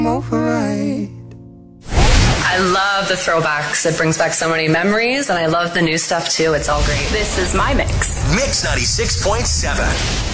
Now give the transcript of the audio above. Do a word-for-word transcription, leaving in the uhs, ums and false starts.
override. I love the throwbacks. It brings back so many memories, and I love the new stuff too. It's all great. This is my mix. Mix ninety-six point seven.